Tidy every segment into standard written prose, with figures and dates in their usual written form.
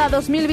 temporada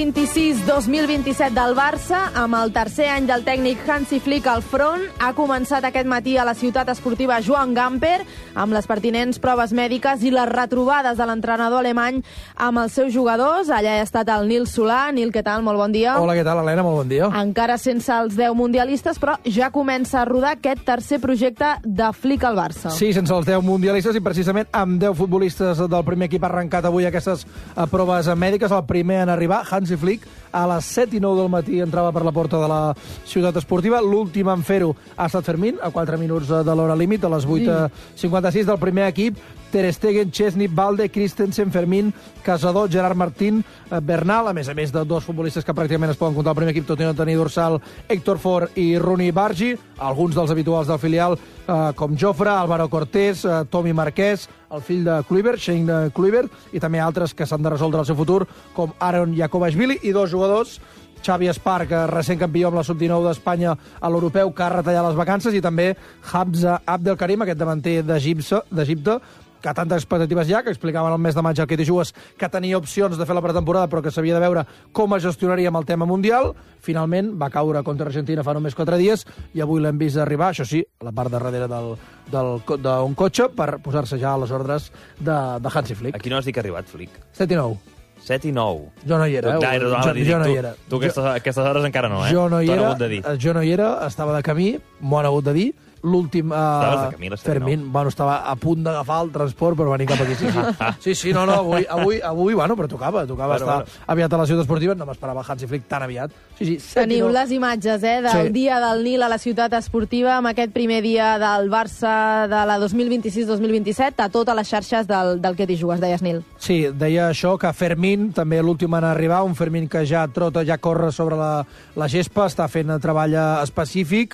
2026-2027 del Barça, amb el tercer any del tècnic Hansi Flick al front, ha començat aquest matí a la ciutat esportiva Joan Gamper, amb les pertinents proves mèdiques i les retrobades de l'entrenador alemany amb els seus jugadors. Allà ha estat el Nil Solà. Nil, què tal? Molt bon dia. Hola, què tal, Helena? Molt bon dia. Encara sense els 10 mundialistes, però ja comença a rodar aquest tercer projecte de Flick al Barça. Sí, sense els 10 mundialistes i precisament amb 10 futbolistes del primer equip arrencat avui aquestes proves mèdiques. El primer en arribar, Hansi Flick, a les 7:09 del matí entrava per la porta de la ciutat esportiva. L'últim en fer-ho ha estat Fermín, a 4 minuts de l'hora límit, a les 8:56 del primer equip. Ter Stegen, Chesney, Balde, Christensen, Fermín, Casador, Gerard Martín, Bernal, a més de dos futbolistes que pràcticament es poden comptar al primer equip, tot i no tenir dorsal, Héctor Ford i Rooney Bargi, alguns dels habituals del filial, com Jofre, Álvaro Cortés, Tomi Marquès, el fill de Kluivert, Shane Kluivert, i també altres que s'han de resoldre el seu futur, com Aaron Jakobashvili, i dos jugadors, Xavi Esparc, recent campió amb la sub-19 d'Espanya a l'Europeu, que ha retallat les vacances, i també Hamza Abdelkarim, aquest davanter d'Egipte, que tantes expectatives hi ha, que explicaven el mes de maig al Ketty Jugues que tenia opcions de fer la pretemporada, però que s'havia de veure com es gestionaria amb el tema mundial. Finalment va caure contra Argentina fa només 4 dies i avui l'hem vist arribar, això sí, a la part de darrere d'un cotxe per posar-se ja a les ordres de Hansi Flick. A quina hora has dit que ha arribat, Flick? 7:09. 7:09. Jo no hi era. Jo no hi era. Tu aquestes hores encara no, eh? Jo no hi era, estava de camí, m'ho han hagut de dir. L'últim Fermín, estava a punt d'agafar el transport per venir cap aquí. Sí, avui, però tocava estar aviat a la ciutat esportiva, no m'esperava Hansi Flick tan aviat. Teniu les imatges del dia del Nil a la ciutat esportiva, amb aquest primer dia del Barça de la 2026-2027, a totes les xarxes del Ketty Jugues, deies, Nil. Sí, deia això, que Fermín, també l'últim en arribar, un Fermín que ja trota, ja corre sobre la gespa, està fent treball específic.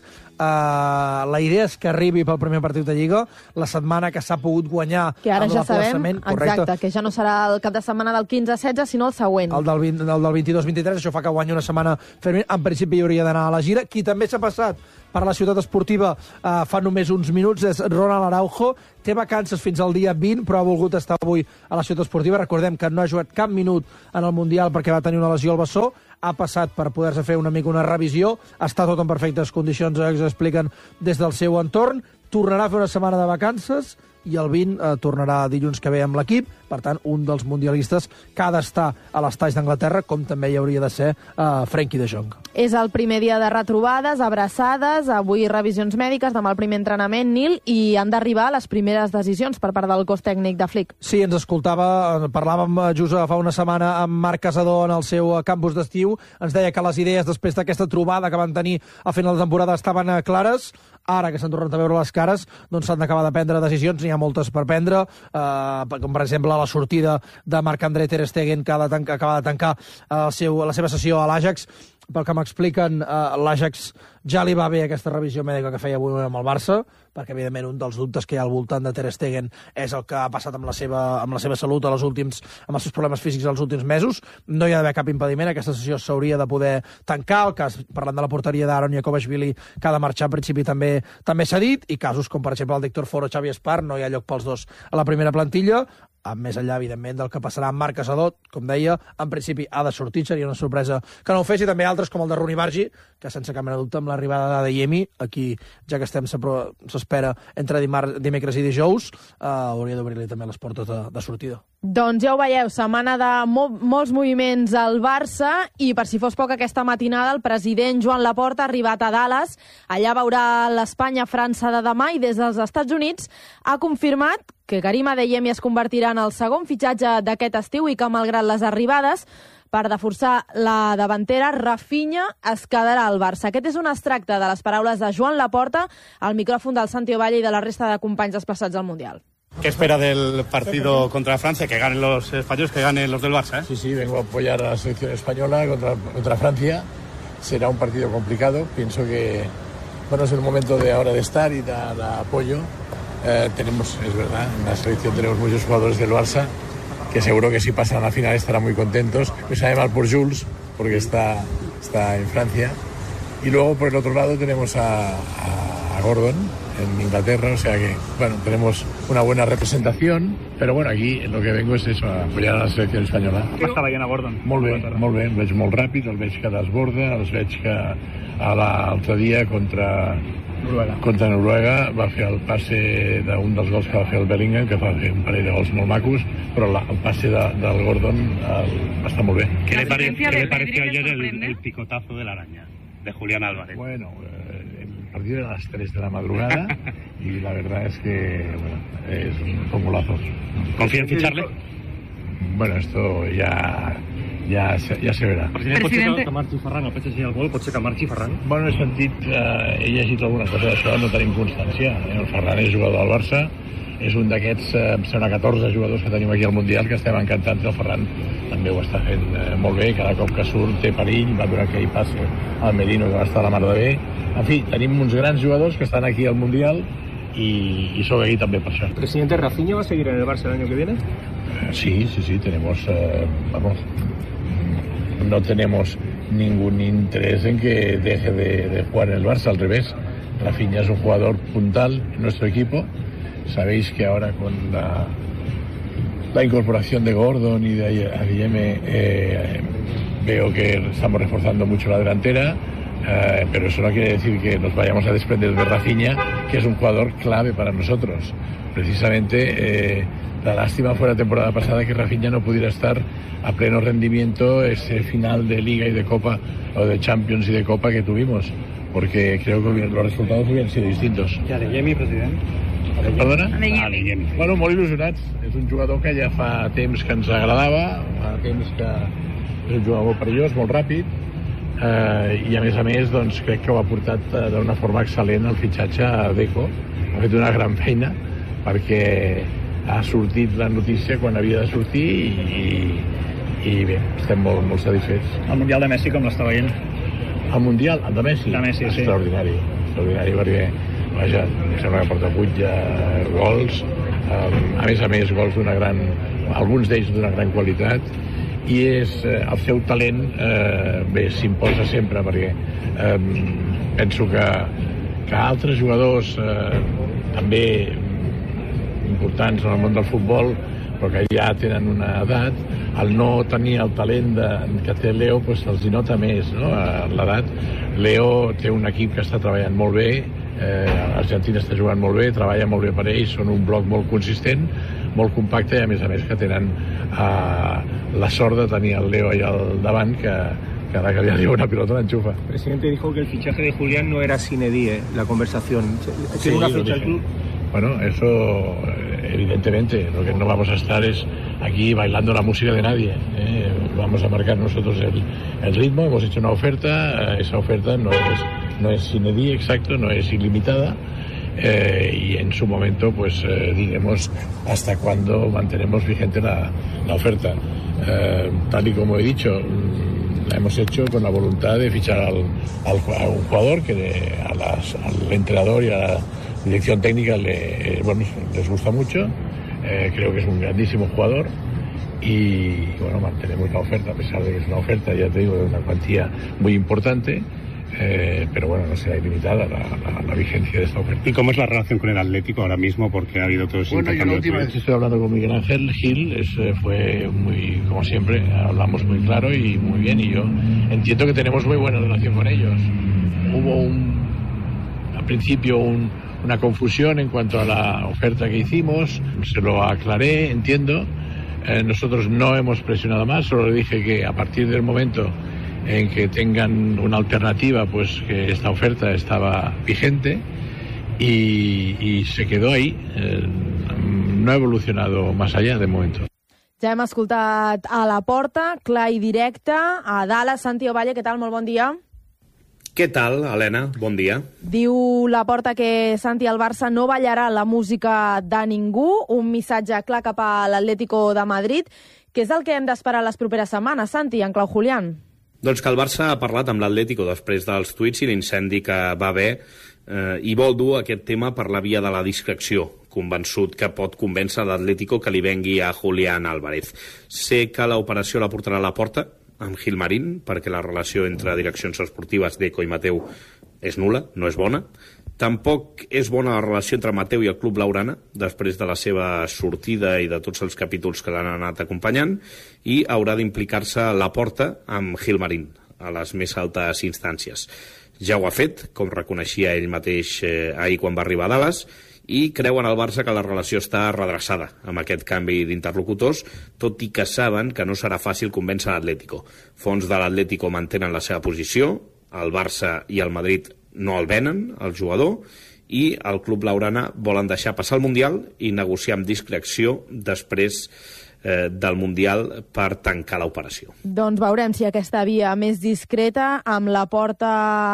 La idea és que arribi pel primer partit de Lliga la setmana que s'ha pogut guanyar, que ara ja sabem, correcte. Exacte, que ja no serà el cap de setmana del 15-16, sinó el següent. El del 22-23, això fa que guanyi una setmana Fermín. En principi hauria d'anar a la gira. Qui també s'ha passat per la ciutat esportiva fa només uns minuts és Ronald Araujo. Té vacances fins al dia 20, però ha volgut estar avui a la ciutat esportiva. Recordem que no ha jugat cap minut en el Mundial perquè va tenir una lesió al bessó. Ha passat per poder-se fer una revisió. Està tot en perfectes condicions, expliquen des del seu entorn. Tornarà a fer una setmana de vacances i el 20 tornarà dilluns que ve amb l'equip. Per tant, un dels mundialistes que ha d'estar a l'estaix d'Anglaterra, com també hi hauria de ser Frenkie de Jong. És el primer dia de retrobades, abraçades, avui revisions mèdiques, demà el primer entrenament, Nil, i han d'arribar les primeres decisions per part del cos tècnic de Flick. Sí, ens escoltava, parlàvem just fa una setmana amb Marc Casador en el seu campus d'estiu, ens deia que les idees després d'aquesta trobada que van tenir a final de temporada estaven clares. Ara que s'han tornat a veure les cares, doncs s'han d'acabar de prendre decisions, n'hi ha moltes per prendre, com per exemple la sortida de Marc-André Ter Stegen, que acaba de tancar la seva sessió a l'Ajax. Pel que m'expliquen, l'Ajax ja li va bé aquesta revisió mèdica que feia avui amb el Barça, perquè evidentment un dels dubtes que hi ha al voltant de Ter Stegen és el que ha passat amb la seva salut amb els seus problemes físics els últims mesos. No hi ha d'haver cap impediment, aquesta sessió s'hauria de poder tancar. El cas, parlant de la porteria d'Aaron Jakobashvili, que ha de marxar, en principi també s'ha dit, i casos com per exemple el d'Héctor Ford o Xavi Esparc, no hi ha lloc pels dos a la primera plantilla. Més enllà, evidentment, del que passarà amb Marc Casador, com deia, en principi ha de sortir, seria una sorpresa que no ho fes, i també altres com el de Rooney Bargi, que sense cap mena de dubte amb l'arribada d'Adeyemi, aquí, ja que s'espera entre dimecres i dijous, hauria d'obrir-li també les portes de sortida. Doncs ja ho veieu, setmana de molts moviments al Barça, i per si fos poc aquesta matinada, el president Joan Laporta ha arribat a Dallas, allà veurà l'Espanya-França de demà, i des dels Estats Units ha confirmat que Karim Adeyemi es convertirà en el segon fitxatge d'aquest estiu i que, malgrat les arribades, per reforçar la davantera, Rafinha es quedarà al Barça. Aquest és un extracte de les paraules de Joan Laporta al micròfon del Santi Ovalle i de la resta de companys desplaçats al Mundial. ¿Qué espera del partido contra Francia? Que ganen los españoles, que ganen los del Barça, ¿eh? Sí, vengo a apoyar a la selección española contra Francia. Será un partido complicado. Pienso que es el momento de ahora de estar y dar apoyo. Tenemos, es verdad, en la selección tenemos muchos jugadores del Barça que seguro que si pasan a la final estarán muy contentos. Me sabe mal por Jules, porque está en Francia. Y luego, por el otro lado, tenemos a Gordon, en Inglaterra, o sea que, bueno, tenemos una buena representación, pero bueno, aquí lo que vengo es eso, a apoyar a la selecció espanyola. Com està veient a Gordon? Molt bé, el veig molt ràpid, el veig que desborda, el veig que l'altre dia contra Noruega va fer el passe d'un dels gols que va fer el Bellingham, que va fer un parell de gols molt macos, però el passe del Gordon va estar molt bé. ¿Qué le pareció ayer el picotazo de la araña de Julián Álvarez? Bueno, el partido era a las 3 de la madrugada y la verdad es que es un golazo. ¿Confía en ficharle? Bueno, esto ja se verà. President, pot ser que marxi Ferran, el PSG al gol, pot ser que marxi Ferran? Bueno, he llegit alguna cosa d'això, no tenim constància. El Ferran és jugador del Barça, és un d'aquests, em sembla, 14 jugadors que tenim aquí al Mundial, que estem encantats. El Ferran també ho està fent molt bé, cada cop que surt té perill, va donar aquell passe al Merino, que va estar a la mar de bé. En fi, tenim uns grans jugadors que estan aquí al Mundial y soy aquí también por eso. ¿Presidente, Rafinha va a seguir en el Barça el año que viene? Sí, tenemos, no tenemos ningún interés en que deje de jugar en el Barça, al revés. Rafinha es un jugador puntal en nuestro equipo. Sabéis que ahora con la incorporación de Gordon y de Adeyemi veo que estamos reforzando mucho la delantera. Pero eso no quiere decir que nos vayamos a desprender de Rafinha, que es un jugador clave para nosotros. Precisamente la lástima fue la temporada pasada que Rafinha no pudiera estar a pleno rendimiento ese final de Liga y de Copa, o de Champions y de Copa que tuvimos, porque creo que los resultados hubieran sido distintos. ¿Y Adeyemi, president? Perdona? Adeyemi. Bueno, molt il·lusionats. És un jugador que ja fa temps que ens agradava, fa temps que és un jugador molt perillós, molt ràpid, i a més doncs, crec que ho ha portat d'una forma excel·lent el fitxatge a Deco. Ha fet una gran feina perquè ha sortit la notícia quan havia de sortir i bé, estem molt satisfets. El Mundial de Messi com l'està veient? El Mundial? El de Messi? De Messi, sí. Extraordinari perquè vaja, em sembla que porta 8 gols, a més gols alguns d'ells d'una gran qualitat, i el seu talent s'imposa sempre, perquè penso que altres jugadors també importants en el món del futbol, però que ja tenen una edat, al no tenir el talent que té Leo, doncs els hi nota més, no? L'edat. Leo té un equip que està treballant molt bé, Argentina està jugant molt bé, treballa molt bé per ells, són un bloc molt consistent, molt compacte, i a més que tenen la sort de tenir el Leo allà al davant, que cada que li arriba una pilota l'enxufa. El presidente dijo que el fichaje de Julián no era sine die, la conversación. ¿Tiene una fecha el club? Bueno, eso evidentemente, lo que no vamos a estar es aquí bailando la música de nadie. Vamos a marcar nosotros el ritmo, hemos hecho una oferta, esa oferta no es sine die, exacto, no es ilimitada, y en su momento pues diremos hasta cuándo mantenemos vigente la oferta. Tal y como he dicho, la hemos hecho con la voluntad de fichar a un jugador que al entrenador y a la dirección técnica les gusta mucho. Creo que es un grandísimo jugador y bueno, mantenemos la oferta, a pesar de que es una oferta, ya te digo, de una cuantía muy importante, pero bueno, no será ilimitada la vigencia de esta oferta. ¿Y cómo es la relación con el Atlético ahora mismo? Porque ha habido todo ese intercambio. Bueno, yo la última vez que estoy hablando con Miguel Ángel Gil fue muy, como siempre, hablamos muy claro y muy bien, y yo entiendo que tenemos muy buena relación con ellos. Hubo al principio una confusión en cuanto a la oferta que hicimos, se lo aclaré, entiendo. Nosotros no hemos presionado más, solo le dije que a partir del momento en que tengan una alternativa, pues que esta oferta estaba vigente, y se quedó ahí. No ha evolucionado más allá de momento. Ja hem escoltat a la porta, clar i directe, a Dallas. Santi Ovalle, què tal? Molt bon dia. Què tal, Helena? Bon dia. Diu la porta que Santi, el Barça no ballarà la música de ningú, un missatge clar cap a l'Atlético de Madrid. Què és el que hem d'esperar les properes setmanes, Santi, en clau Julián? Doncs que el Barça ha parlat amb l'Atlético després dels tuits i l'incendi que va haver i vol dur aquest tema per la via de la discreció, convençut que pot convèncer l'Atlético que li vengui a Julián Álvarez. Sé que l'operació la portarà a la porta amb Gilmarín, perquè la relació entre direccions esportives d'Eco i Mateu és nula, no és bona, Tampoc és bona la relació entre Mateu i el Club Blaugrana, després de la seva sortida i de tots els capítols que l'han anat acompanyant, i haurà d'implicar-se Laporta amb Gilmarín a les més altes instàncies. Ja ho ha fet, com reconeixia ell mateix ahir quan va arribar a Dallas, i creuen al Barça que la relació està redreçada amb aquest canvi d'interlocutors, tot i que saben que no serà fàcil convèncer l'Atlético. Fons de l'Atlético mantenen la seva posició, el Barça i el Madrid no el venen, el jugador, i el Club Blaugrana volen deixar passar el Mundial i negociar amb discreció després del Mundial per tancar l'operació. Doncs veurem si aquesta via més discreta, amb la porta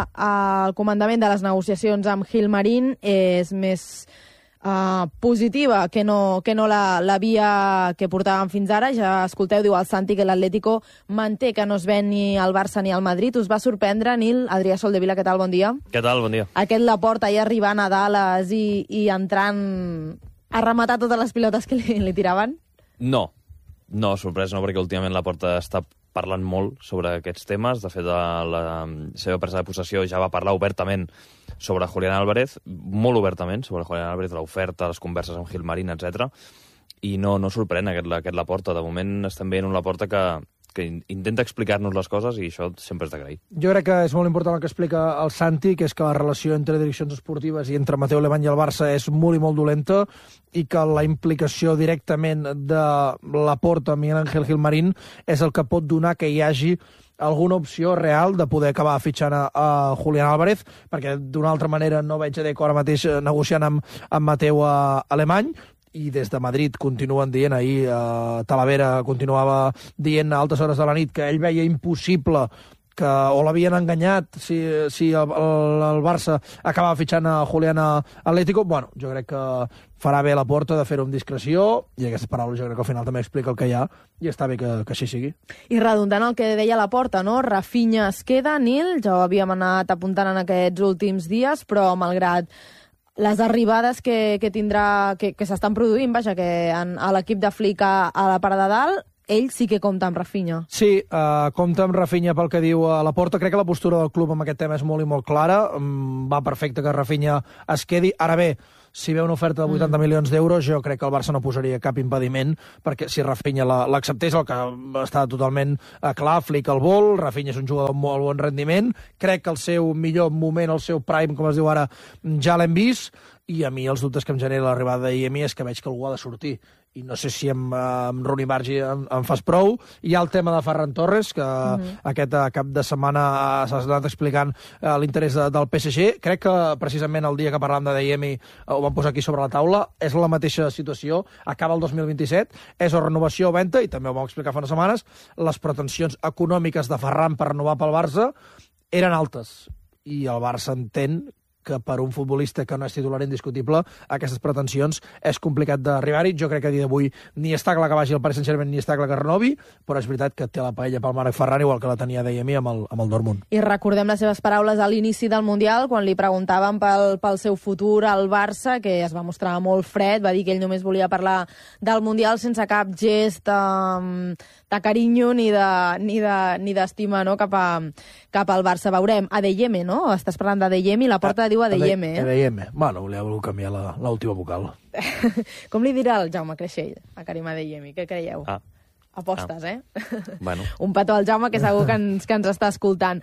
al comandament de les negociacions amb Gilmarín, és més positiva que no la via que portàvem fins ara. Ja escolteu, diu el Santi, que l'Atlético manté que no es ven ni al Barça ni al Madrid. Us va sorprendre, Nil? Adrià Soldevila, què tal? Bon dia. Què tal? Bon dia. Aquest Laporta ja arribant a Dallas i entrant a rematar totes les pilotes que li tiraven? No, sorprès no, perquè últimament Laporta està parlant molt sobre aquests temes. De fet, la seva presa de possessió ja va parlar obertament sobre Julián Álvarez, molt obertament sobre Julián Álvarez, l'oferta, les converses amb Gilmarín, etc. I no sorprèn aquest Laporta. De moment estem veient un Laporta que intenta explicar-nos les coses i això sempre és d'agrair. Jo crec que és molt important el que explica el Santi, que és que la relació entre direccions esportives i entre Mateu Alemany i el Barça és molt i molt dolenta i que la implicació directament de Laporta amb Miguel Ángel Gilmarín és el que pot donar que hi hagi alguna opció real de poder acabar fitxant a Julián Álvarez, perquè d'una altra manera no veig Deco ara mateix negociant amb Mateu Alemany, i des de Madrid continuen dient, ahir Talavera continuava dient a altes hores de la nit que ell veia impossible o l'havien enganyat si el Barça acabava fitxant a Julián Atlético. Bueno, jo crec que farà bé la porta de fer-ho amb discreció, i aquestes paraules jo crec que al final també explica el que hi ha, i està bé que així sigui. I redundant el que deia la porta, no? Rafinha es queda, Nil, ja ho havíem anat apuntant en aquests últims dies, però malgrat les arribades que tindrà, que s'estan produint, vaja, que a l'equip de Flick a la part de dalt, ell sí que compta amb Rafinha. Sí, compta amb Rafinha pel que diu a la porta. Crec que la postura del club amb aquest tema és molt i molt clara. Va perfecte que Rafinha es quedi. Ara bé, si ve una oferta de 80 milions d'euros, jo crec que el Barça no posaria cap impediment, perquè si Rafinha l'acceptés, el que està totalment clar, Flick el vol, Rafinha és un jugador amb molt bon rendiment, crec que el seu millor moment, el seu prime, com es diu ara, ja l'hem vist, i a mi els dubtes que em genera l'arribada d'Iemi és que veig que algú ha de sortir. I no sé si amb Rooney Bargi em fas prou. Hi ha el tema de Ferran Torres, que aquest cap de setmana s'ha anat explicant l'interès del PSG. Crec que precisament el dia que parlàvem de Diemi ho vam posar aquí sobre la taula. És la mateixa situació. Acaba el 2027, és o renovació o venda, i també ho vam explicar fa unes setmanes. Les pretensions econòmiques de Ferran per renovar pel Barça eren altes, i el Barça entén que per un futbolista que no és titular indiscutible, aquestes pretensions és complicat d'arribar-hi. Jo crec que a dia d'avui ni està clar que vagi al Paris Saint-Germain ni està clar que renovi, però és veritat que té la paella pel Marc Ferran, igual que la tenia Diemi amb el Dortmund. I recordem les seves paraules a l'inici del Mundial, quan li preguntaven pel seu futur al Barça, que es va mostrar molt fred, va dir que ell només volia parlar del Mundial sense cap gest de carinyo ni d'estima, no? cap al Barça. Veurem. Adeyemi, no? Estàs parlant d'Adeyemi, la porta diu Adeyemi, Adeyemi. Bueno, li ha volgut canviar l'última vocal. Com li dirà el Jaume Creixell a Karim Adeyemi? Què creieu? Apostes, Bueno. Un petó al Jaume, que segur que ens està escoltant.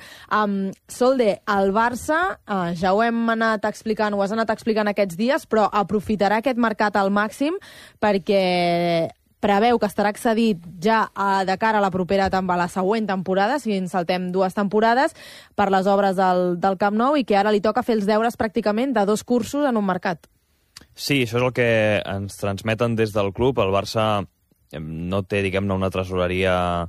Solde, el Barça, ja ho hem anat explicant, ho has anat explicant aquests dies, però aprofitarà aquest mercat al màxim perquè preveu que estarà accedit ja de cara a la següent temporada, si ens saltem 2 temporades, per les obres del Camp Nou, i que ara li toca fer els deures pràcticament de 2 cursos en un mercat. Sí, això és el que ens transmeten des del club. El Barça no té, diguem-ne, una tresoreria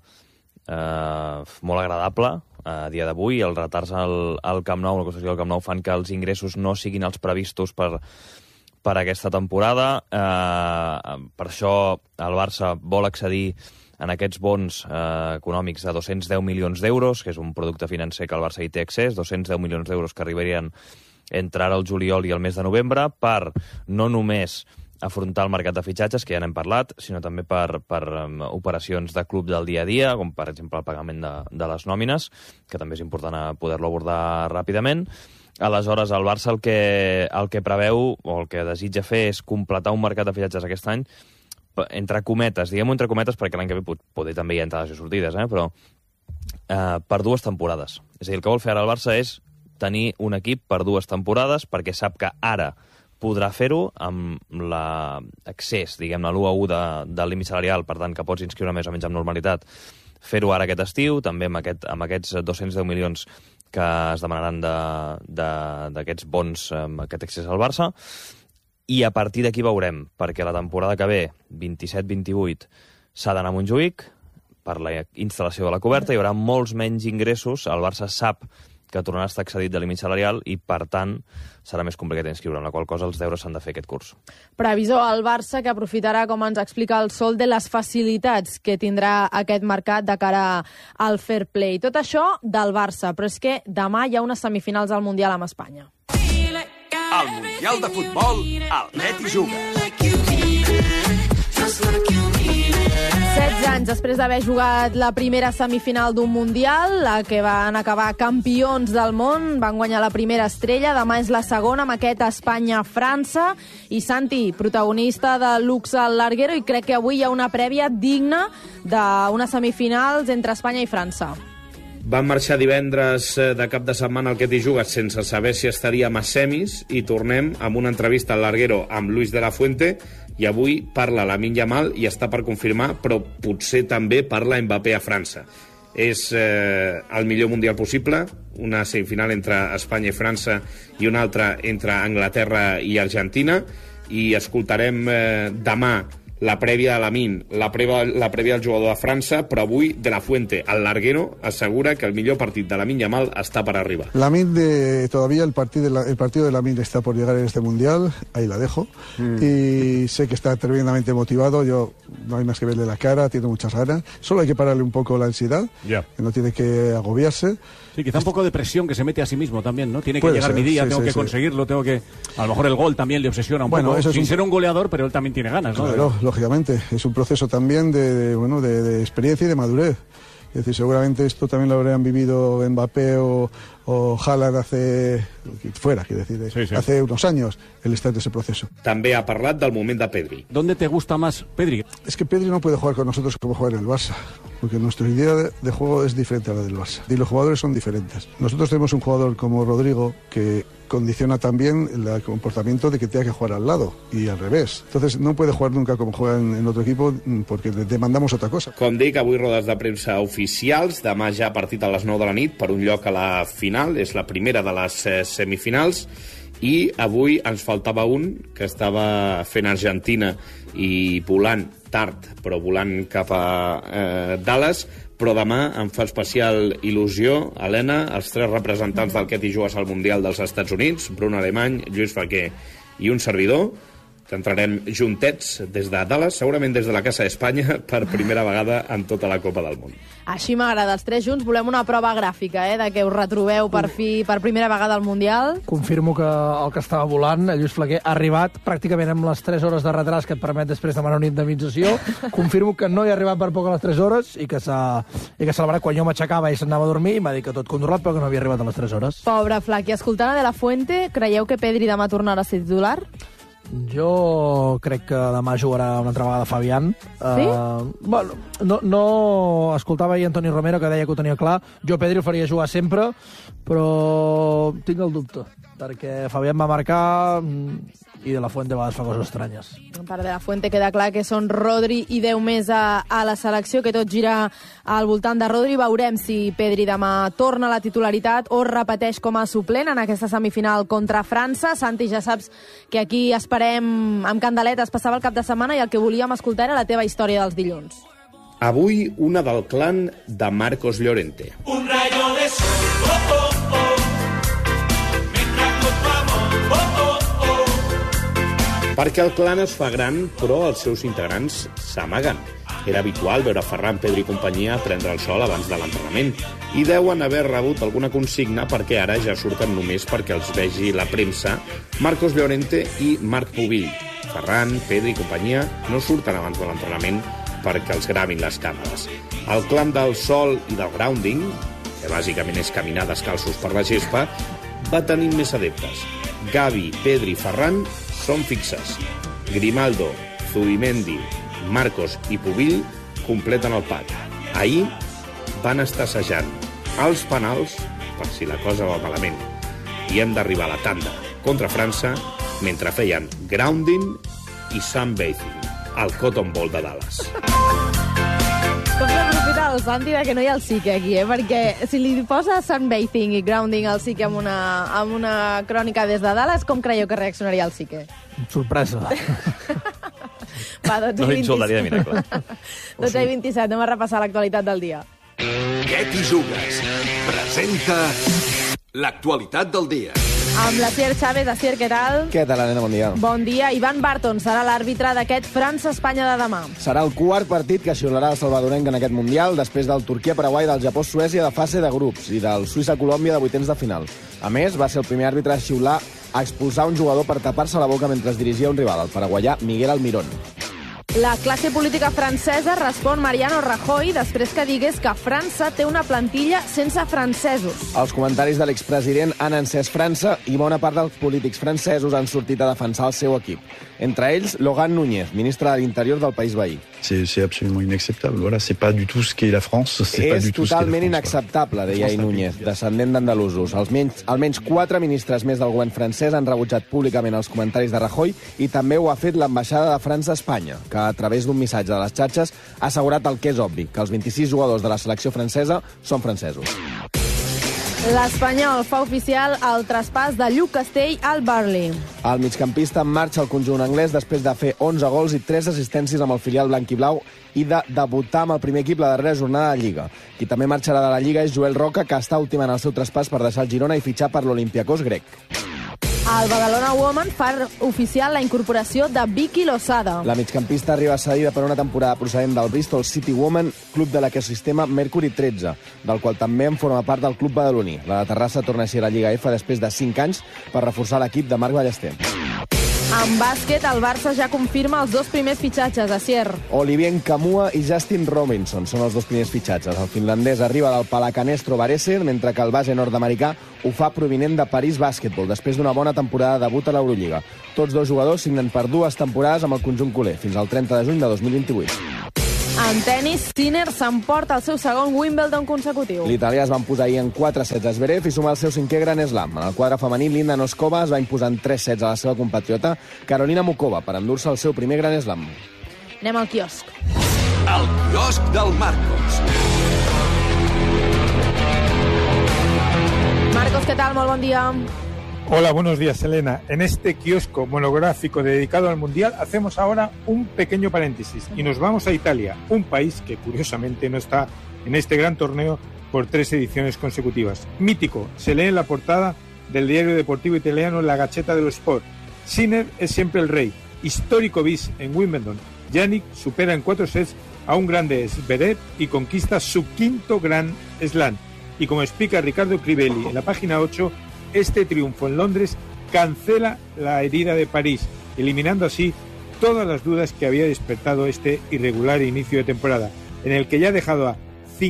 molt agradable a dia d'avui. Els retards al Camp Nou, la construcció del Camp Nou, fan que els ingressos no siguin els previstos per aquesta temporada. Per això el Barça vol accedir en aquests bons econòmics de 210 milions d'euros, que és un producte financer que el Barça hi té accés, 210 milions d'euros que arribarien entre ara el juliol i el mes de novembre, per no només afrontar el mercat de fitxatges, que ja n'hem parlat, sinó també per operacions de club del dia a dia, com per exemple el pagament de les nòmines, que també és important poder-lo abordar ràpidament. Aleshores, el Barça el que preveu o el que desitja fer és completar un mercat de fitxatges aquest any, entre cometes, diguem-ho entre cometes, perquè l'any que ve poder també hi ha entrades i sortides, però per 2 temporades. És a dir, el que vol fer ara el Barça és tenir un equip per 2 temporades, perquè sap que ara podrà fer-ho amb l'accés, diguem-ne, l'1-1 del límit salarial, per tant, que pots inscriure més o menys amb normalitat, fer-ho ara aquest estiu, també amb aquests 210 milions que es demanaran d'aquests bons, aquest accés al Barça, i a partir d'aquí veurem, perquè la temporada que ve, 27-28, s'ha d'anar a Montjuïc per la instal·lació de la coberta, hi haurà molts menys ingressos, el Barça sap que tornarà a estar excedit de límit salarial i, per tant, serà més complicat inscriure, amb la qual cosa els deures s'han de fer aquest curs. Previsió al Barça, que aprofitarà, com ens explica el Sol, de les facilitats que tindrà aquest mercat de cara al fair play. Tot això del Barça, però és que demà hi ha unes semifinals al Mundial amb Espanya. Al Mundial de Futbol, el Net i Juga. 16 anys després d'haver jugat la primera semifinal d'un Mundial, la que van acabar campions del món, van guanyar la primera estrella, demà és la segona amb aquest Espanya-França, i Santi, protagonista de Lux al Larguero, i crec que avui hi ha una prèvia digna d'unes semifinals entre Espanya i França. Van marxar divendres de cap de setmana al que t'hi jugues sense saber si estaríem a semis i tornem amb una entrevista al Larguero amb Luis de la Fuente i avui parla Lamine Yamal i està per confirmar, però potser també parla Mbappé a França. És el millor mundial possible, una semifinal entre Espanya i França i una altra entre Anglaterra i Argentina, i escoltarem demà la prèvia de Lamine, la prèvia del jugador de França, però avui de la Fuente, al Larguero, assegura que el millor partit de Lamine Yamal està per arribar. Lamine, todavía el partido de Lamine está por llegar en este Mundial, ahí la dejo, y sé que está tremendamente motivado, yo no hay más que verle la cara, tiene muchas ganas, solo hay que pararle un poco la ansiedad, que no tiene que agobiarse. Sí, quizá un poco de presión que se mete a sí mismo también, ¿no? Tiene que llegar mi día, tengo que conseguirlo, tengo que... A lo mejor el gol también le obsesiona un poco, eso sin ser un goleador, pero él también tiene ganas, ¿no? Claro, lógicamente, es un proceso también de experiencia y de madurez. Es decir, seguramente esto también lo habrían vivido Mbappé o Haaland hace unos años, el estar en ese proceso. També ha parlat del moment de Pedri. ¿Dónde te gusta más Pedri? Es que Pedri no puede jugar con nosotros como juega en el Barça, porque nuestra idea de juego es diferente a la del Barça y los jugadores son diferentes. Nosotros tenemos un jugador como Rodrigo que condiciona también el comportamiento de que tenga que jugar al lado y al revés. Entonces no puede jugar nunca como juega en otro equipo porque demandamos otra cosa. Com dic, avui rodes de premsa oficials, demà ja partit a les 9 de la nit per un lloc a la final, és la primera de les semifinals, i avui ens faltava un que estava fent Argentina i volant tard, però volant cap a Dallas, però demà em fa especial il·lusió, Helena, els 3 representants del que t'hi jugues al Mundial dels Estats Units, Bruno Alemany, Lluís Flaquer i un servidor, que entrarem juntets des de Dallas, segurament des de la Casa d'Espanya, per primera vegada en tota la Copa del Món. Així m'agrada, els 3 junts. Volem una prova gràfica, de que us retrobeu per fi, per primera vegada al Mundial. Confirmo que el que estava volant, el Lluís Flaquer, ha arribat pràcticament amb les 3 hores de retras que et permet després demanar una indemnització. Confirmo que no hi ha arribat per poc a les 3 hores i que s'ha celebrat quan jo m'aixecava i s'anava a dormir i m'ha dit que tot controlat, però que no havia arribat a les 3 hores. Pobre Flaquer. Escoltant a De La Fuente, creieu que Pedri demà tornarà a ser titular? Jo crec que demà jugarà una altra vegada Fabián. Sí? Bueno, no escoltava ahir Antoni Romero, que deia que ho tenia clar. Jo Pedri el faria jugar sempre, però tinc el dubte, perquè Fabián va marcar i De La Fuente a vegades fa coses estranyes. Per De La Fuente queda clar que són Rodri i 10 més a la selecció, que tot gira al voltant de Rodri. Veurem si Pedri demà torna a la titularitat o repeteix com a suplent en aquesta semifinal contra França. Santi, ja saps que aquí esperem amb candeletes. Passava el cap de setmana i el que volíem escoltar era la teva història dels dilluns. Avui una del clan de Marcos Llorente. Un rayo de sol, oh, oh, oh. Perquè el clan es fa gran, però els seus integrants s'amaguen. Era habitual veure Ferran, Pedri i companyia prendre el sol abans de l'entrenament i deuen haver rebut alguna consigna perquè ara ja surten només perquè els vegi la premsa Marcos Llorente i Marc Pubill. Ferran, Pedri i companyia no surten abans de l'entrenament perquè els gravin les càmeres. El clan del sol i del grounding, que bàsicament és caminar descalços per la gespa, va tenint més adeptes. Gavi, Pedri i Ferran són fixes. Grimaldo, Zubimendi, Marcos i Pubill completen el pack. Ahir van estar assajant els penals per si la cosa va malament. I hem d'arribar a la tanda contra França mentre feien grounding i sunbathing al Cotton Bowl de Dallas. Com s'aprofita el Santi que no hi ha el Sique aquí, perquè si li posa sunbathing i grounding al Sique amb una crònica des de Dallas, com creieu que reaccionaria el Sique? Sorpresa. Va, 12 no l'insultaria de miracle. 12 i 27, anem a repassar l'actualitat del dia. Què t'hi jugues? Presenta l'actualitat del dia. Amb l'Asier Chávez. Asier, què tal? Què tal, Helena? Bon dia. Bon dia. Ivan Barton serà l'àrbitre d'aquest França-Espanya de demà. Serà el quart partit que xiularà el salvadorenc en aquest Mundial, després del Turquia-Paraguai, del Japó-Suècia de fase de grups i del Suïssa-Colòmbia de vuitens de final. A més, va ser el primer àrbitre a xiular a expulsar un jugador per tapar-se la boca mentre es dirigia un rival, el paraguaià Miguel Almirón. La classe política francesa respon Mariano Rajoy després que digués que França té una plantilla sense francesos. Els comentaris de l'expresident han encès França i bona part dels polítics francesos han sortit a defensar el seu equip. Entre ells, Laurent Núñez, ministre de l'Interior del país veí. C'est absolument inacceptable. Voilà, c'est pas du tout ce qu'est la France. És totalment inacceptable, deia Núñez, descendent d'andalusos. Almenys 4 ministres més del govern francès han rebutjat públicament els comentaris de Rajoy i també ho ha fet l'ambaixada de França a Espanya, que a través d'un missatge de les xarxes ha assegurat el que és obvi, que els 26 jugadors de la selecció francesa són francesos. L'Espanyol fa oficial el traspàs de Lluc Castell al Burnley. El migcampista en marxa al conjunt anglès després de fer 11 gols i 3 assistències amb el filial blanquiblau i de debutar amb el primer equip la darrera jornada de Lliga. Qui també marxarà de la Lliga és Joel Roca, que està ultimant el seu traspàs per deixar el Girona i fitxar per l'Olympiacos grec. El Badalona Woman fa oficial la incorporació de Vicky Losada. La migcampista arriba cedida per una temporada procedent del Bristol City Woman, club de l'ecosistema Mercury 13, del qual també en forma part del club badaloní. La de Terrassa torna així a la Lliga F després de 5 anys per reforçar l'equip de Marc Ballester. En bàsquet, el Barça ja confirma els 2 primers fitxatges, Asier. Olivier Nkamhoua i Justin Robinson són els 2 primers fitxatges. El finlandès arriba del Palacanestro Varese, mentre que el base nord-americà ho fa provinent de París Basketball, després d'una bona temporada de debut a l'Eurolliga. Tots 2 jugadors signen per 2 temporades amb el conjunt culer, fins al 30 de juny de 2028. En tenis, Sinner s'emporta el seu segon Wimbledon consecutiu. L'italià es van posar ahir en 4 sets a Zverev i sumar el seu 5è Grand Slam. En el quadre femení, Linda Noskova es va imposar en 3 sets a la seva compatriota Carolina Mukova per endur-se el seu primer Grand Slam. Anem al quiosc. El quiosc del Marcos. Marcos, ¿qué tal? Molt bon dia. Hola, buenos días, Elena. En este kiosco monográfico dedicado al Mundial hacemos ahora un pequeño paréntesis y nos vamos a Italia, un país que curiosamente no está en este gran torneo por 3 ediciones consecutivas. Mítico, se lee en la portada del diario deportivo italiano La Gazzetta dello Sport. Sinner es siempre el rey. Histórico bis en Wimbledon. Jannik supera en 4 sets a un grande Zverev y conquista su 5º Grand Slam. Y como explica Ricardo Crivelli en la página 8, este triunfo en Londres cancela la herida de París, eliminando así todas las dudas que había despertado este irregular inicio de temporada, en el que ya ha dejado a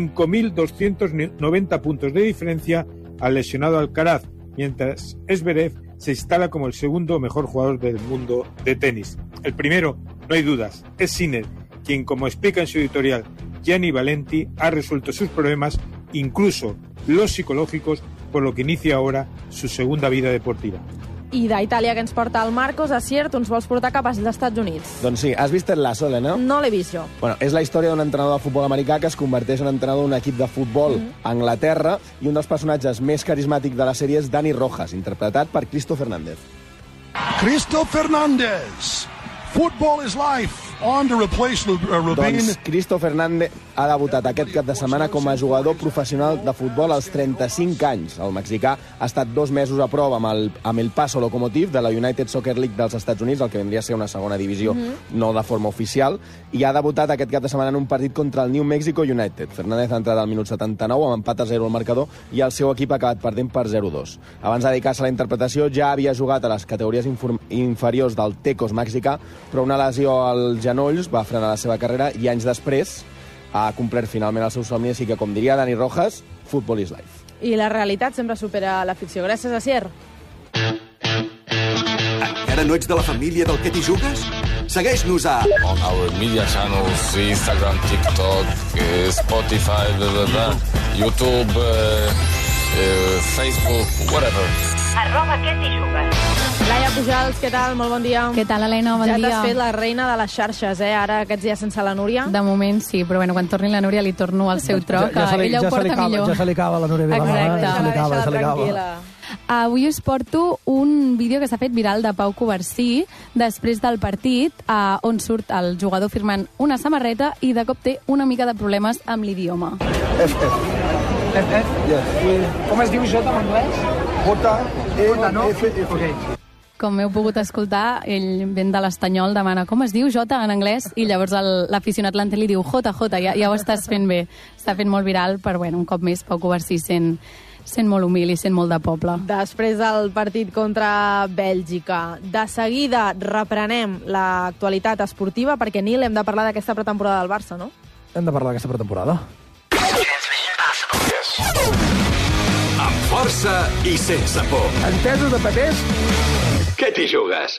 5.290 puntos de diferencia al lesionado Alcaraz, mientras Zverev se instala como el segundo mejor jugador del mundo de tenis. El primero, no hay dudas, es Sinner, quien, como explica en su editorial Gianni Valenti, ha resuelto sus problemas, incluso los psicológicos, por lo que inicia ahora su segunda vida deportiva. I d'Itàlia, que ens porta el Marcos, Asier, tu ens vols portar cap als Estats Units. Doncs sí, has vist Ted Lasso, Helena? No l'he vist jo. Bueno, és la història d'un entrenador de futbol americà que es converteix en entrenador d'un equip de futbol a Anglaterra, i un dels personatges més carismàtics de la sèrie és Dani Rojas, interpretat per Cristo Fernández. Cristo Fernández! Football is life! On to replace Rubin. Doncs Cristo Fernández ha debutat aquest cap de setmana com a jugador professional de futbol als 35 anys. El mexicà ha estat 2 mesos a prova amb el Paso Locomotive de la United Soccer League dels Estats Units, el que vendria a ser una segona divisió, no de forma oficial, i ha debutat aquest cap de setmana en un partit contra el New Mexico United. Fernández ha entrat al minut 79 amb empat a 0 al marcador i el seu equip ha acabat perdent per 0-2. Abans de dedicar-se a la interpretació ja havia jugat a les categories inferiors del Tecos mexicà, però una lesió al genolls va frenar la seva carrera i anys després ha complert finalment el seu somni, així que, com diria Dani Rojas, football is life. I la realitat sempre supera la ficció. Gràcies, Asier. Encara no ets de la família del que t'hi jugues? Segueix-nos a... On our media channels, Instagram, TikTok, Spotify, YouTube, Facebook, whatever. @QueTiJugues. Laia Pujals, què tal? Molt bon dia. Què tal, Helena? Bon dia. Ja t'has fet la reina de les xarxes, ara aquests dies sense la Núria? De moment sí, però bueno, quan torni la Núria li torno al seu tro, que ella ho porta millor. Ja se li acaba la Núria Vilamala. Exacte. Se li acaba. Avui us porto un vídeo que s'ha fet viral de Pau Covarsí després del partit, on surt el jugador firmant una samarreta i de cop té una mica de problemes amb l'idioma. Com es diu J en anglès? J-E-F-F. Com heu pogut escoltar, ell ven de l'Estanyol, demana com es diu J en anglès, i llavors l'aficionat l'Ante li diu JJ, ja ho estàs fent bé. Està fent molt viral, però bueno, un cop més Pau Covarsí sent molt humil i sent molt de poble. Després del partit contra Bèlgica, de seguida reprenem l'actualitat esportiva, perquè, Nil, hem de parlar d'aquesta pretemporada del Barça, no? Hem de parlar d'aquesta pretemporada. Amb força i sense por. Entesos de papers? Què t'hi jugues?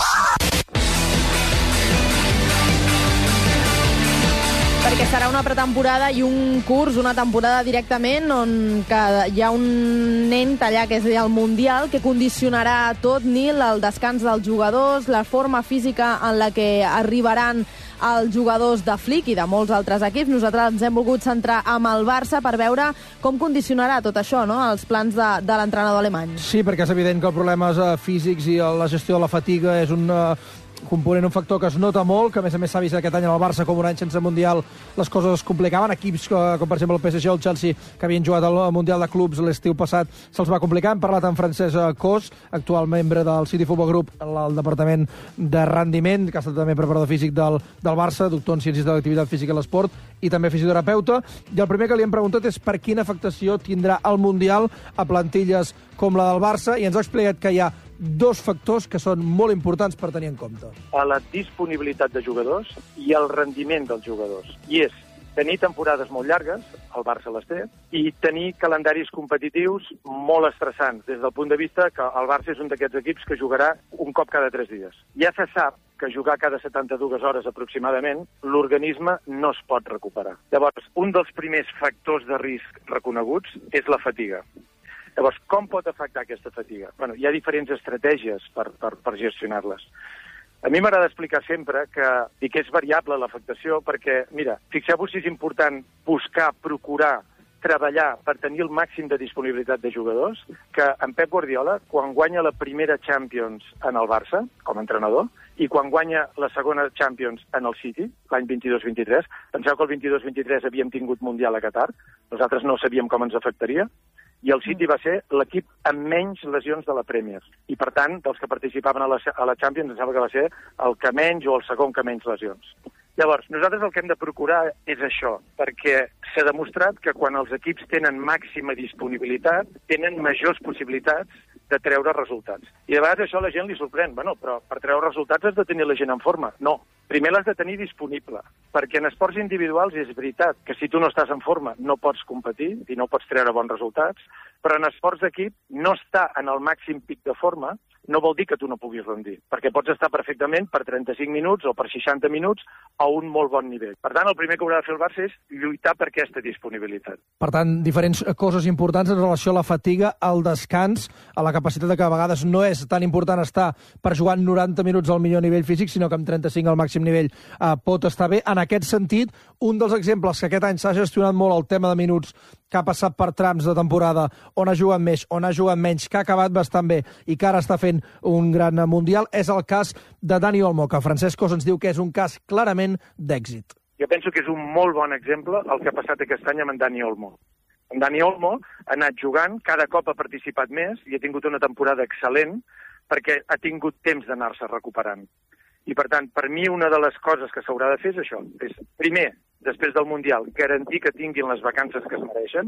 Perquè serà una pretemporada i un curs, una temporada directament, on hi ha un nen allà que és el Mundial, que condicionarà tot, Nil, el descans dels jugadors, la forma física en la que arribaran els jugadors de Flick i de molts altres equips. Nosaltres ens hem volgut centrar amb el Barça per veure com condicionarà tot això, no?, els plans de l'entrenador alemany. Sí, perquè és evident que els problemes físics i la gestió de la fatiga és un component, un factor que es nota molt, que a més s'ha vist aquest any al Barça, com un any sense Mundial les coses es complicaven. Equips com per exemple el PSG o el Chelsea, que havien jugat al Mundial de Clubs l'estiu passat, se'ls va complicar. Hem parlat amb Francesc Cos, actual membre del City Football Group, al departament de rendiment, que ha estat també preparador físic del Barça, doctor en Ciències de l'Activitat Física i l'Esport, i també fisioterapeuta. I el primer que li hem preguntat és per quina afectació tindrà el Mundial a plantilles com la del Barça, i ens ha explicat que hi ha dos factors que són molt importants per tenir en compte. A la disponibilitat de jugadors i el rendiment dels jugadors. I és tenir temporades molt llargues, el Barça les té, i tenir calendaris competitius molt estressants, des del punt de vista que el Barça és un d'aquests equips que jugarà un cop cada 3 dies. Ja se sap que jugar cada 72 hores aproximadament, l'organisme no es pot recuperar. Llavors, un dels primers factors de risc reconeguts és la fatiga. Llavors, com pot afectar aquesta fatiga? Bueno, hi ha diferents estratègies per gestionar-les. A mi m'agrada explicar sempre que és variable l'afectació perquè, mira, fixeu-vos si és important buscar, procurar, treballar per tenir el màxim de disponibilitat de jugadors, que en Pep Guardiola, quan guanya la primera Champions en el Barça, com a entrenador, i quan guanya la segona Champions en el City, l'any 22-23, penseu que el 22-23 havíem tingut Mundial a Qatar, nosaltres no sabíem com ens afectaria, i el City va ser l'equip amb menys lesions de la Premier. I, per tant, dels que participaven a la Champions, em sembla que va ser el que menys o el segon que menys lesions. Llavors, nosaltres el que hem de procurar és això, perquè s'ha demostrat que quan els equips tenen màxima disponibilitat, tenen majors possibilitats de treure resultats. I de vegades això a la gent li sorprèn. Bueno, però per treure resultats has de tenir la gent en forma. No, primer l'has de tenir disponible, perquè en esports individuals és veritat que si tu no estàs en forma no pots competir i no pots treure bons resultats, però en esports d'equip no estar en el màxim pic de forma no vol dir que tu no puguis rendir, perquè pots estar perfectament per 35 minuts o per 60 minuts a un molt bon nivell. Per tant, el primer que haurà de fer el Barça és lluitar per aquesta disponibilitat. Per tant, diferents coses importants en relació a la fatiga, al descans, a la capacitat de que a vegades no és tan important estar per jugar 90 minuts al millor nivell físic, sinó que amb 35 al màxim nivell pot estar bé. En aquest sentit, un dels exemples que aquest any s'ha gestionat molt el tema de minuts, que ha passat per trams de temporada on ha jugat més, on ha jugat menys, que ha acabat bastant bé i que ara està fent un gran Mundial, és el cas de Dani Olmo, que Francesc Cos ens diu que és un cas clarament d'èxit. Jo penso que és un molt bon exemple el que ha passat aquest any amb en Dani Olmo. En Dani Olmo ha anat jugant, cada cop ha participat més i ha tingut una temporada excel·lent perquè ha tingut temps d'anar-se recuperant. I, per tant, per mi una de les coses que s'haurà de fer és això. És, primer, després del Mundial, garantir que tinguin les vacances que es mereixen,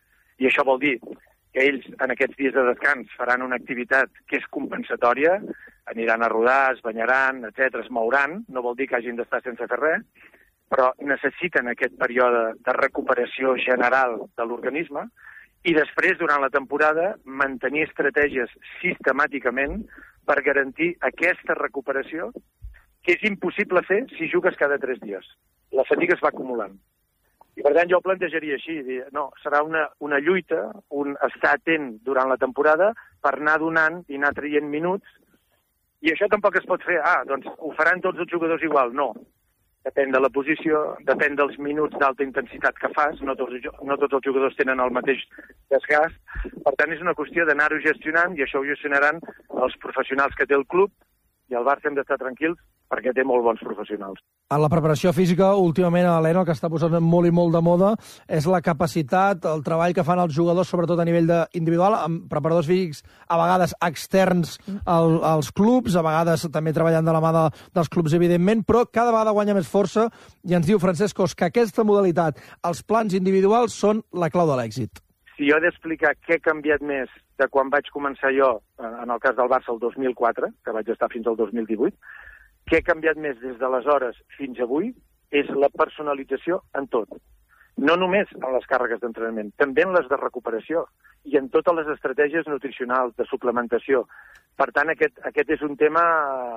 i això vol dir que ells en aquests dies de descans faran una activitat que és compensatòria, aniran a rodar, es banyaran, etc, es mouran, no vol dir que hagin d'estar sense fer res, però necessiten aquest període de recuperació general de l'organisme, I després, durant la temporada, mantenir estratègies sistemàticament per garantir aquesta recuperació, que és impossible fer si jugues cada 3 dies. La fatiga es va acumulant. I per tant jo ho plantejaria així, no, serà una lluita, un estar atent durant la temporada per anar donant i anar traient minuts, i això tampoc es pot fer, doncs ho faran tots els jugadors igual, no. Depèn de la posició, depèn dels minuts d'alta intensitat que fas, no tots els jugadors tenen el mateix desgast, per tant és una qüestió d'anar-ho gestionant, i això ho gestionaran els professionals que té el club, i el Barça hem d'estar tranquils perquè té molt bons professionals. En la preparació física, últimament, Helena, el que està posant molt i molt de moda és la capacitat, el treball que fan els jugadors, sobretot a nivell individual, amb preparadors físics a vegades externs als clubs, a vegades també treballant de la mà dels clubs, evidentment, però cada vegada guanya més força, i ens diu Francesc Cos que aquesta modalitat, els plans individuals, són la clau de l'èxit. Si jo he d'explicar què ha canviat més de quan vaig començar jo, en el cas del Barça, el 2004, que vaig estar fins al 2018, què ha canviat més des d'aleshores fins avui és la personalització en tot. No només en les càrregues d'entrenament, també en les de recuperació i en totes les estratègies nutricionals, de suplementació. Per tant, aquest és un tema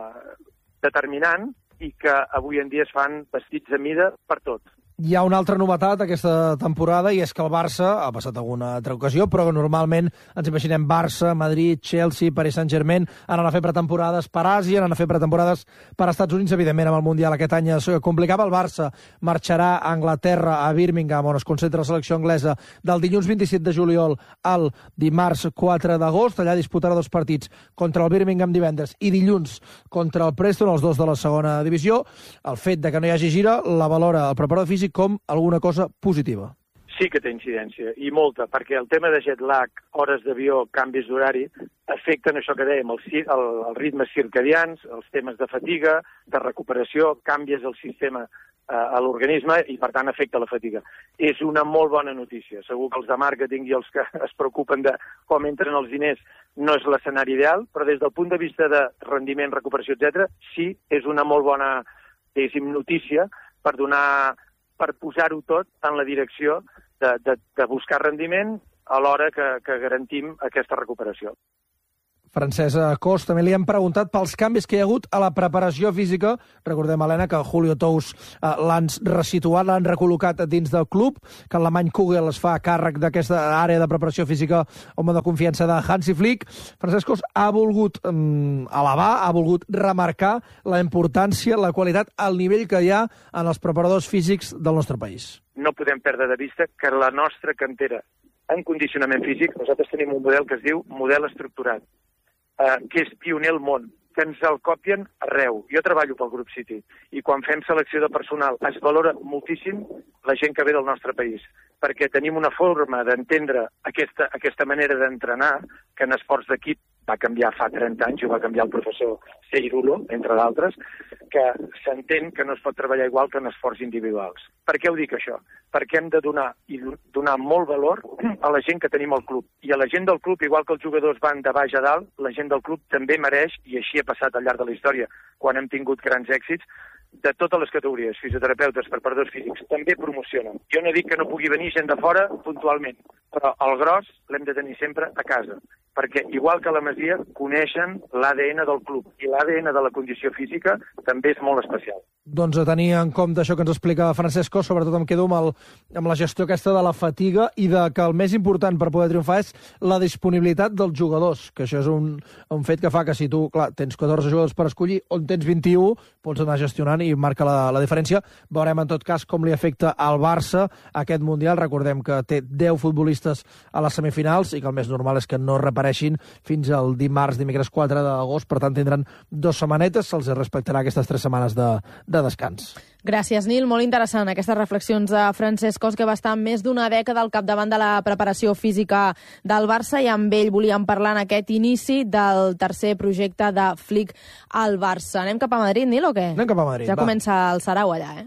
determinant i que avui en dia es fan vestits a mida per tot. Hi ha una altra novetat aquesta temporada, i és que el Barça, ha passat alguna altra ocasió, però normalment ens imaginem Barça, Madrid, Chelsea, Paris Saint-Germain, han anat a fer pretemporades per Àsia, han anat a fer pretemporades per Estats Units, evidentment amb el Mundial aquest any es complicava. El Barça marxarà a Anglaterra, a Birmingham, on es concentra la selecció anglesa, del dilluns 27 de juliol al dimarts 4 d'agost. Allà disputarà 2 partits, contra el Birmingham divendres i dilluns contra el Preston, els 2 de la segona divisió. El fet de que no hi hagi gira la valora el preparador físic com alguna cosa positiva. Sí que té incidència, i molta, perquè el tema de jet lag, hores d'avió, canvis d'horari, afecten això que dèiem, els ritmes circadians, els temes de fatiga, de recuperació, canvies el sistema a l'organisme i, per tant, afecta la fatiga. És una molt bona notícia. Segur que els de màrqueting i els que es preocupen de com entren els diners no és l'escenari ideal, però des del punt de vista de rendiment, recuperació, etc., sí, és una molt bona, diguéssim, notícia per posar-ho tot en la direcció de buscar rendiment a l'hora que garantim aquesta recuperació. Francesc Cos, també li hem preguntat pels canvis que hi ha hagut a la preparació física. Recordem, Helena, que Julio Tous l'han resituat, l'han recol·locat dins del club, que l'alemany Kugel es fa càrrec d'aquesta àrea de preparació física, home de confiança de Hansi Flick. Francesc Cos ha volgut elevar, ha volgut remarcar la importància, la qualitat, el nivell que hi ha en els preparadors físics del nostre país. No podem perdre de vista que la nostra cantera en condicionament físic, nosaltres tenim un model que es diu model estructurat, que és pioner al món, que ens el copien arreu. Jo treballo pel Grup City i quan fem selecció de personal es valora moltíssim la gent que ve del nostre país, perquè tenim una forma d'entendre aquesta manera d'entrenar que en esports d'equip va canviar fa 30 anys, i va canviar el professor Seirulo, entre d'altres, que s'entén que no es pot treballar igual que en esports individuals. Per què ho dic, això? Perquè hem de donar molt valor a la gent que tenim al club. I a la gent del club, igual que els jugadors van de baix a dalt, la gent del club també mereix, i així ha passat al llarg de la història, quan hem tingut grans èxits, de totes les categories, fisioterapeutes, preparadors físics, també promocionen. Jo no dic que no pugui venir gent de fora puntualment, però el gros l'hem de tenir sempre a casa, perquè igual que a la Masia coneixen l'ADN del club, i l'ADN de la condició física també és molt especial. Doncs a tenir en compte això que ens explica Francesc Cos, sobretot em quedo amb la gestió aquesta de la fatiga i de que el més important per poder triomfar és la disponibilitat dels jugadors, que això és un fet que fa que si tu, clar, tens 14 jugadors per escollir, on tens 21, pots anar gestionant i marca la diferència. Veurem en tot cas com li afecta al Barça aquest Mundial. Recordem que té 10 futbolistes a les semifinals i que el més normal és que no repareixin fins al dimecres 4 d'agost, per tant tindran 2 setmanetes, se'ls respectarà aquestes 3 setmanes de descans. Gràcies, Nil. Molt interessant aquestes reflexions de Francesc Cos, que va estar més d'una dècada al capdavant de la preparació física del Barça, i amb ell volíem parlar en aquest inici del tercer projecte de Flick al Barça. Anem cap a Madrid, Nil, o què? Anem cap a Madrid, ja comença el sarau allà,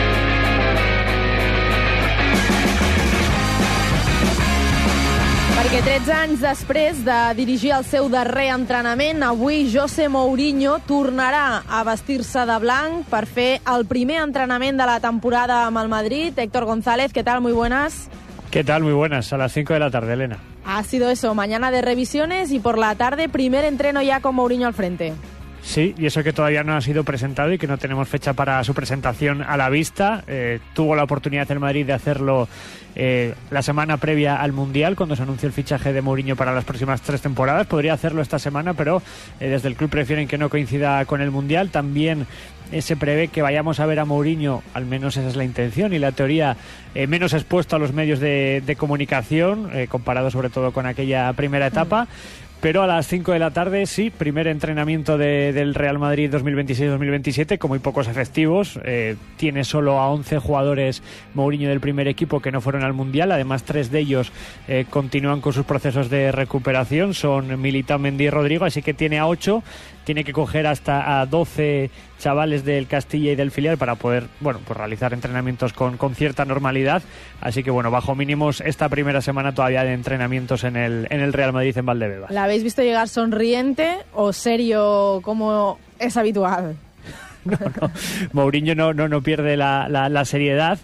perquè Que 13 anys després de dirigir el seu darrer entrenament, avui José Mourinho tornarà a vestir-se de blanc per fer el primer entrenament de la temporada amb el Madrid. Héctor González, ¿qué tal? Muy buenas. ¿Qué tal? Muy buenas. A las 5 de la tarde, Elena. Ha sido eso, mañana de revisiones y por la tarde primer entreno ya con Mourinho al frente. Sí, y eso que todavía no ha sido presentado y que no tenemos fecha para su presentación a la vista. Tuvo la oportunidad el Madrid de hacerlo la semana previa al Mundial, cuando se anunció el fichaje de Mourinho para las próximas 3 temporadas. Podría hacerlo esta semana, pero desde el club prefieren que no coincida con el Mundial. También se prevé que vayamos a ver a Mourinho, al menos esa es la intención y la teoría, menos expuesto a los medios de comunicación, comparado sobre todo con aquella primera etapa. Pero a las 5 de la tarde, sí, primer entrenamiento del Real Madrid 2026-2027, con muy pocos efectivos. Tiene solo a 11 jugadores Mourinho del primer equipo que no fueron al Mundial. Además, 3 de ellos continúan con sus procesos de recuperación. Son Militao, Mendy y Rodrigo, así que tiene a 8. Tiene que coger hasta a 12 chavales del Castilla y del filial para poder, bueno, pues realizar entrenamientos con cierta normalidad. Así que, bueno, bajo mínimos esta primera semana todavía de entrenamientos en el Real Madrid en Valdebebas. ¿La habéis visto llegar sonriente o serio como es habitual? No. Mourinho no pierde la seriedad.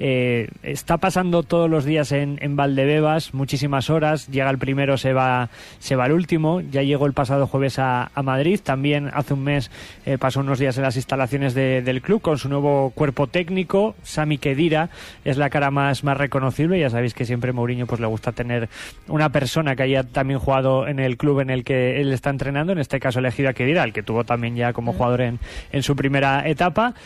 Está pasando todos los días en Valdebebas, muchísimas horas. Llega el primero, se va el último. Ya llegó el pasado jueves a Madrid. También hace un mes pasó unos días en las instalaciones del club con su nuevo cuerpo técnico. Sami Khedira es la cara más reconocible. Ya sabéis que siempre Mourinho pues le gusta tener una persona que haya también jugado en el club en el que él está entrenando. En este caso elegido a Khedira, el que tuvo también ya como jugador en su primera etapa.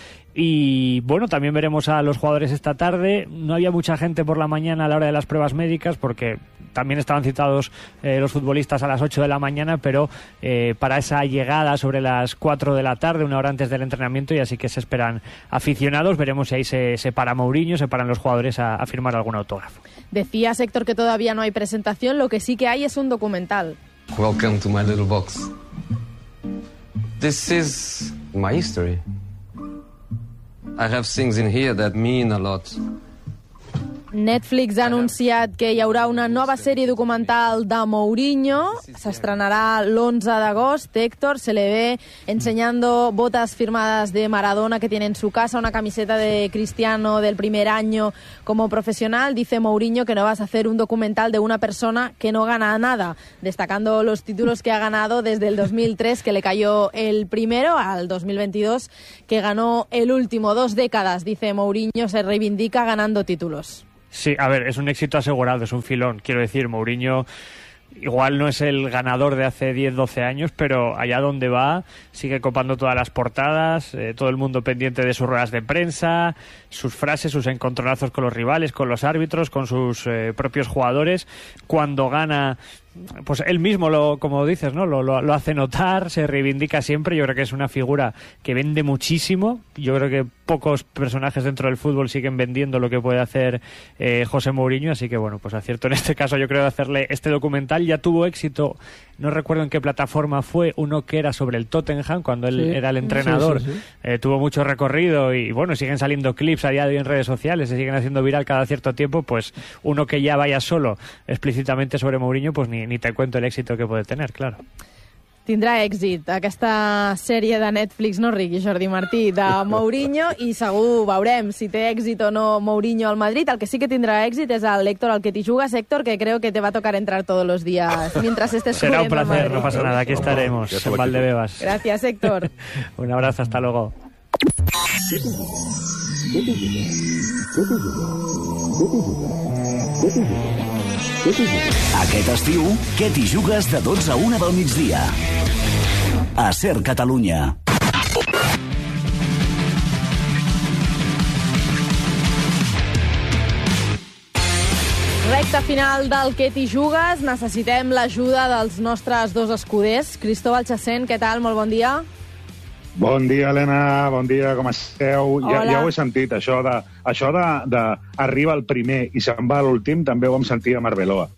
Y bueno, también veremos a los jugadores esta tarde. No había mucha gente por la mañana a la hora de las pruebas médicas porque también estaban citados los futbolistas a las 8 de la mañana, pero para esa llegada sobre las 4 de la tarde, una hora antes del entrenamiento, y así que se esperan aficionados. Veremos si ahí se para Mourinho, se paran los jugadores a firmar algún autógrafo. Decías, Héctor, que todavía no hay presentación. Lo que sí que hay es un documental. Welcome to my little box. This is my history. I have things in here that mean a lot. Netflix ha anunciat que hi haurà una nova sèrie documental de Mourinho. S'estrenarà l'11 d'agost. Héctor, se le ve enseñando botas firmadas de Maradona que tiene en su casa, una camiseta de Cristiano del primer año como profesional. Dice Mourinho que no vas a hacer un documental de una persona que no gana nada, destacando los títulos que ha ganado desde el 2003, que le cayó el primero, al 2022, que ganó el último. 2 décadas, dice Mourinho, se reivindica ganando títulos. Sí, a ver, es un éxito asegurado, es un filón. Quiero decir, Mourinho igual no es el ganador de hace 10-12 años, pero allá donde va sigue copando todas las portadas, todo el mundo pendiente de sus ruedas de prensa, sus frases, sus encontronazos con los rivales, con los árbitros, con sus propios jugadores. Cuando gana, pues él mismo, como dices, ¿no? Lo hace notar, se reivindica siempre. Yo creo que es una figura que vende muchísimo. Yo creo que pocos personajes dentro del fútbol siguen vendiendo lo que puede hacer José Mourinho, así que bueno, pues acierto en este caso yo creo de hacerle este documental. Ya tuvo éxito, no recuerdo en qué plataforma fue, uno que era sobre el Tottenham, cuando él era el entrenador. Sí. Tuvo mucho recorrido y bueno, siguen saliendo clips a día de hoy en redes sociales, se siguen haciendo viral cada cierto tiempo. Pues uno que ya vaya solo explícitamente sobre Mourinho, pues ni te cuento el éxito que puede tener, claro. Tindrà èxit aquesta sèrie de Netflix, no rigui, Jordi Martí, de Mourinho, i segur veurem si té èxit o no Mourinho al Madrid. El que sí que tindrà èxit es el Héctor al que te jugas, Héctor, que creo que te va a tocar entrar todos los días mientras estés Será un placer, no pasa nada, aquí estaremos en Valdebebas. Gracias, Héctor. Un abrazo, hasta luego. Aquest estiu, què t'hi jugues de 12 a 1 del migdia? A Ser Catalunya. Recta final del què t'hi jugues. Necessitem l'ajuda dels nostres 2 escuders. Cristóbal Chacén, què tal? Molt bon dia. Bon dia, Helena, bon dia, com esteu? Ja ho he sentit, això de arriba el primer i se'n va a l'últim, també ho vam sentir a Arbeloa.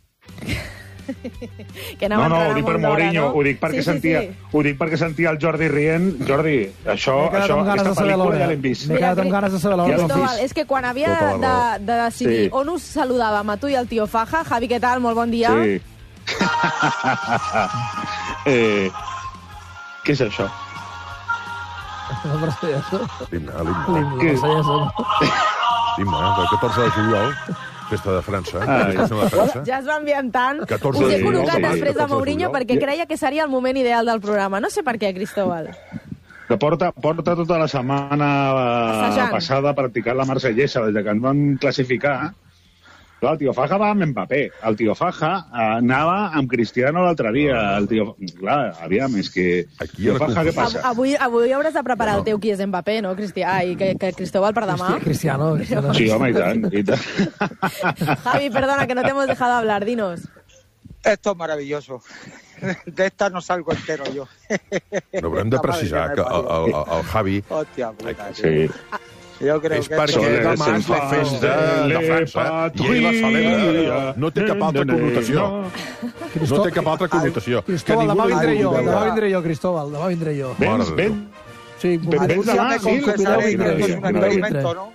Que no, ho dic per Mourinho, no? Ho dic perquè sentia el Jordi rient. Jordi, aquesta pel·lícula ja l'hem vist. M'he quedat amb ganes de saber l'hora. Cristóbal, és que quan havia de decidir on us saludàvem, a tu i al tio Faja, Javi, què tal? Molt bon dia. Què és això? El Marsellasso. L'himne. L'himne, del 14 de juliol, festa de França. Ja es va ambientant. Us he 14 de col·locat juliol, després de 14 de Mourinho juliol. perquè creia que seria el moment ideal del programa. No sé per què, Cristóbal. Que porta tota la setmana Assajant. passada practicant la marsellesa, des que ens van classificar. Clar, el tio Faja va amb Mbappé. El tio Faja anava amb Cristiano l'altre dia. El tio... Clar, aviam, és que... Tio Faja, què passa? Avui hauràs de preparar el teu qui és Mbappé, no, Cristià? Ai, que Cristóbal per demà. Cristiano. Sí, home, i tant. Javi, perdona, que no te hemos dejado hablar, dinos. Esto es maravilloso. De esta no salgo entero yo. No, però hem de precisar que el Javi... Hòstia puta, sí. Jo crec és que perquè demà és la festa de França i ell la celebra. No té cap altra connotació. No té cap altra connotació. Cristóbal, demà vindré jo, Cristóbal, demà vindré jo. Vens? Sí, vens demà? Sí, és un experimento, ¿no?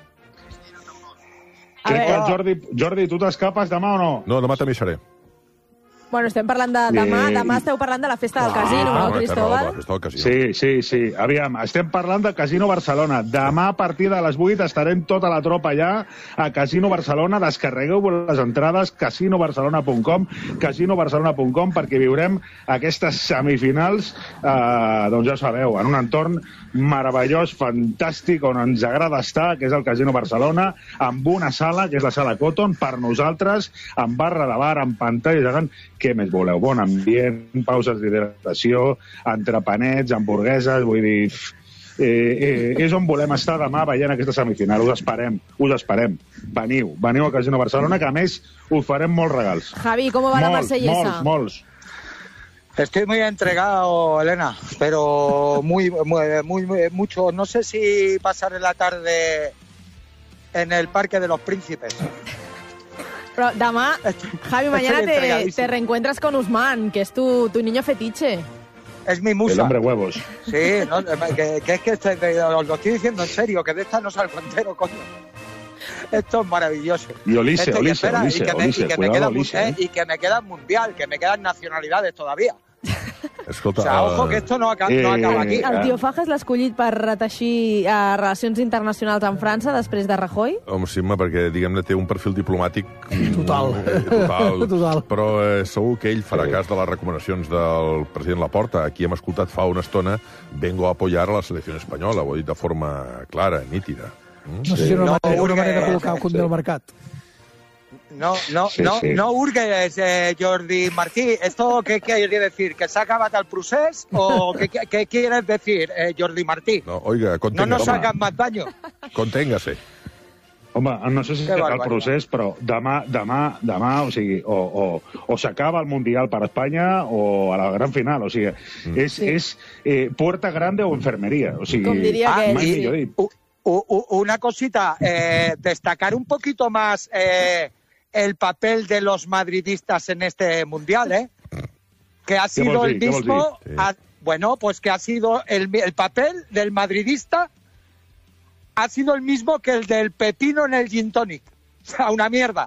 Jordi, tu t'escapes demà o no? No, demà també hi seré. Bueno, estem parlant de demà. Demà esteu parlant de la festa del casino, no, Cristóbal? Sí. Aviam, estem parlant de Casino Barcelona. Demà, a partir de les 8, estarem tota la tropa allà a Casino Barcelona. Descarregueu les entrades, casinobarcelona.com, perquè viurem aquestes semifinals, doncs ja sabeu, en un entorn meravellós, fantàstic, on ens agrada estar, que és el Casino Barcelona, amb una sala, que és la sala Cotton, per nosaltres, amb barra de bar, amb pantalla gegant. Què més voleu? Bon ambient, pauses d'hidratació, entrepanets, hamburgueses, vull dir... és on volem estar demà veient aquesta semifinal. Us esperem. Veniu al Casino Barcelona, que a més us farem molts regals. Javi, ¿cómo va la marsellesa? Molts. Estoy muy entregado, Elena, pero mucho. No sé si pasaré la tarde en el Parque de los Príncipes. Pero demà, Javi, mañana te reencuentras con Usman, que es tu niño fetiche. Es mi musa. El hombre huevos. Sí, no, que es que os lo estoy diciendo en serio, que de esta no salgo entero, coño. Esto es maravilloso. Y Olise, y que me queda mundial, que me quedan nacionalidades todavía. Escolta, o sea, ojo, que esto no acaba aquí. El tio Fajas l'ha escollit per reteixir relacions internacionals amb França després de Rajoy? Home, sí, perquè, diguem-ne, té un perfil diplomàtic... Total. Però segur que ell farà cas de les recomanacions del president Laporta. Aquí hem escoltat fa una estona vengo a apoyar a la selecció espanyola, ho ha dit de forma clara, nítida. No sé si era una manera de col·locar el compte del mercat. No hurgues, Jordi Martí. ¿Esto qué quiere decir? ¿Que se ha acabado el proceso? ¿O qué quieres decir, Jordi Martí? No, oiga, conténgase. No nos hagan más daño. Conténgase. Home, no sé si serà el procés, però demà, o sigui, o s'acaba el Mundial per Espanya o a la gran final, o sigui, és puerta grande o enfermería, o sigui... Com diria aquell, Una cosita, destacar un poquito más el papel de los madridistas en este Mundial, que ha sido el mismo... Bueno, pues que ha sido el papel del madridista ha sido el mismo que el del pepino en el gin tonic. O sea, una mierda.